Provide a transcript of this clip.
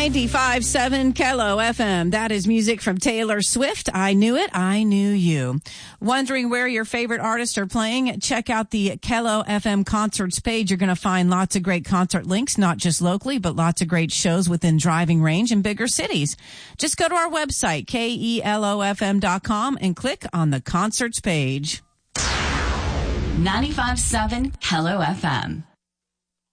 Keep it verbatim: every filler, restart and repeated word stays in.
ninety-five point seven Kello F M. That is music from Taylor Swift. I Knew It, I Knew You. Wondering where your favorite artists are playing? Check out the Kello F M concerts page. You're going to find lots of great concert links, not just locally, but lots of great shows within driving range in bigger cities. Just go to our website, K E L O F M dot com, and click on the concerts page. ninety-five point seven Kello F M.